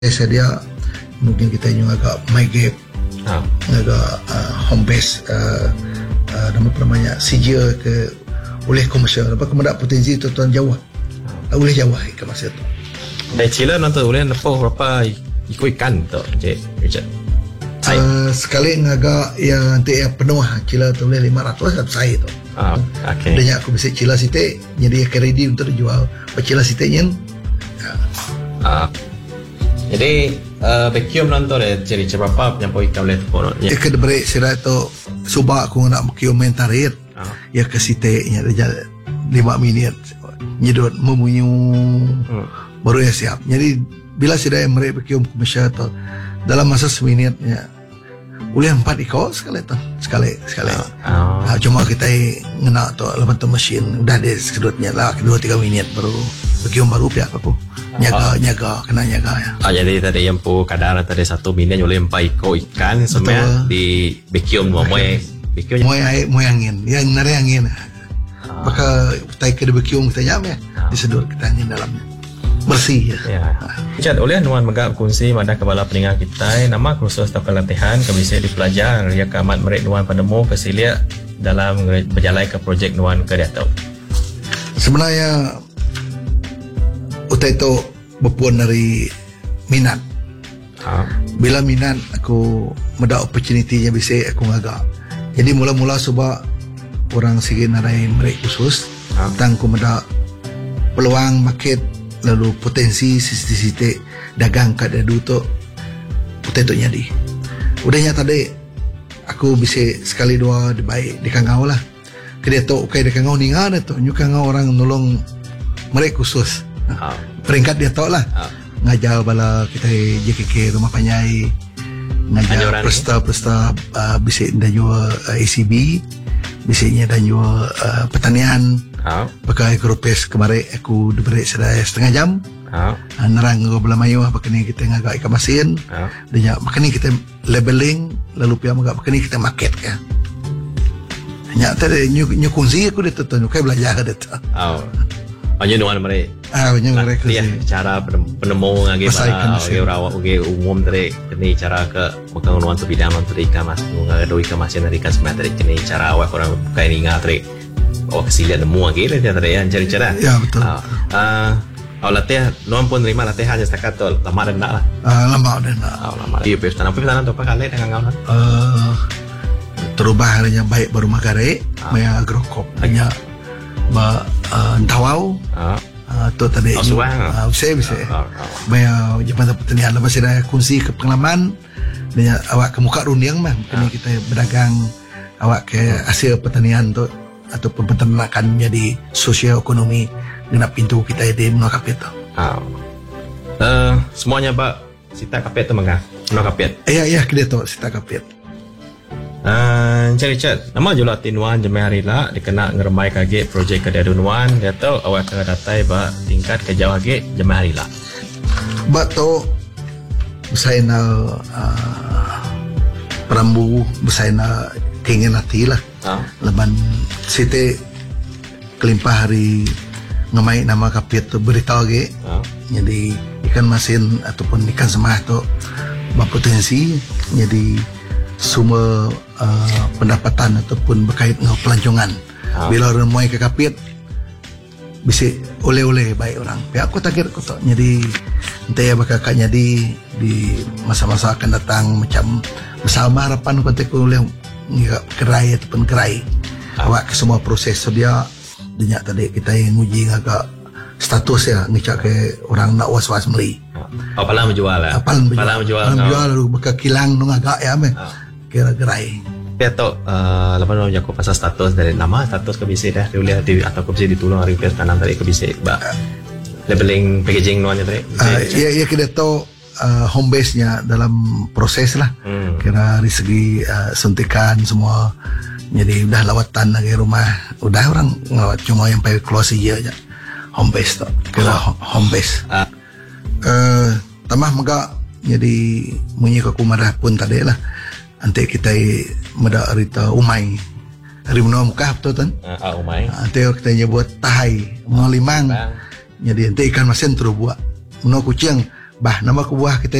dia mungkin kita juga agak migrate agak home base namanya CGA ke oleh komersial apa kemudian potensi tuan Jawa oleh Jawa ke masa itu. Dari Cila nanti boleh nepuk berapa ikan tu, Cik Richard? Sekali ngagak yang nanti penuh Cila tu boleh 500 satu saya tu. Okay. Dan aku bisa Cila site jadi ready untuk dijual. Cila sitenya. Jadi vacuum nanti deh jadi berapa penyampau ikan boleh tepuk? Ya ke diberi sila tu subak aku nak vacuum mentarit. Ya ke site nya dia 5 minit nyedot memunyu. Baru ya siap. Jadi bila sudah mereka vacuum komersial tu dalam masa seminitnya boleh 4 ikut sekali. Cuma kita ngena tu lepas tu mesin dah ada sedutnya lah 2-3 minit baru vacuum baru pihak aku nyaga kena nyaga ya. Jadi tadi yang pu kadar tadi 1 minit boleh 4 ikut ikan semua di vacuum moy angin yang nari angin. Maka kita ke vacuum kita nyam ya disedut kita angin dalamnya. Bersih ya. Richard, oleh nuan megak kunci mada kepala peninggal kita nama kursus atau pelatihan ke bisa dipelajar ya kamat mereka nuan penemu kesilia dalam berjalan ke projek nuan ke Datuk. Sebenarnya utai itu berpuan dari minat. Bila minat aku meda opportunity nya bisa aku ngagak. Jadi mula-mula sebab orang sigi narai mereka khusus tang aku meda peluang market lalu potensi sisi-sisi dagang kat dadu tu utai tu nyadi. Udahnya tadi aku bisa sekali dua baik di Kangau lah. Kedia tu okay di Kangau ni ngana tu Kangau orang nolong mereka khusus. Peringkat dia tu lah. Ngajar bala kita JKK rumah panyai ngajar pesta bisa dan juga ACB bisanya dan juga pertanian. Pakai keropes kemarin aku diberi sedaya setengah jam. Nerang ke belah mayu pakai kita ngagak ikan masin. Dan pakai kita labeling lalu pihak ngagak pakai kita market kan. Hanya tadi nyukunsi aku dia tu kayak belajar dia tu. Hanya nuan mereka. Mereka dia cara penemu ngagi orang umum tadi ini cara ke bukan nuan tu bidang nuan tadi ikan mas ngagak ikan masin dari ikan semat tadi ini cara awak orang kayak ni ngatrik. Kesilia nemu lagi dia tadi yang cari-cara. Ya betul. Latihan, nuan pun terima latihan hanya setakat tu lama dan nak lah. Lama dan nak. Lama. Iya, pesanan tu apa kali dengan kau? Terubah hanya baik baru makare, maya agrokop hanya tawau. Tu tadi. Saya bisa. Maya jabatan pertanian lepas ada kunci ke pengalaman, dan awak ke muka runding mah, kini kita berdagang awak ke hasil pertanian tu. Ataupun peternakan menjadi sosial ekonomi dengan pintu kita di menua kapit tu. Semuanya Pak Sita kapit tu mengah menua kapit. Iya kita tu Sita kapit. Cari Richard, nama jual tinuan jemaah hari lah dikena ngeremai kaget projek kedadunuan dia tahu awak ke datai ba tingkat ke jauh kaget jemaah hari lah. Bato saya na perambu saya na keinginan hati lah. Leban site kelimpah hari ngamai nama kapit tu beritahu ge. Jadi ikan masin ataupun ikan semah tu berpotensi jadi sumber pendapatan ataupun berkait dengan pelancongan. Bila orang mai ke kapit bisa oleh-oleh baik orang. Pihak aku takir aku tu. Jadi nanti ya bakal jadi di masa-masa akan datang macam bersama harapan kontak oleh kerai ataupun kerai awak ke semua proses dia denyak tadi kita yang uji agak status ya ngecak ke orang nak was-was beli apalah menjual lah menjual lalu bakal kilang nung agak ya meh kira kerai dia tu lepas tu aku pasal status dari nama status ke bisa dah boleh atau ke bisa ditolong hari pers tanam tadi ke bisa labeling packaging nuannya tadi ya kita tu home base nya dalam proses lah kira dari segi suntikan semua jadi udah lawatan lagi rumah udah orang ngelawat cuma yang pakai close aja home base tu kira home base tambah mega jadi munyi ke kumarah pun tadi lah nanti kita meda rita umai hari menua muka tu kan umai nanti kita nyebut tahai menua limang jadi nanti ikan masin terus buat menua kucing Bah, nama aku buah kita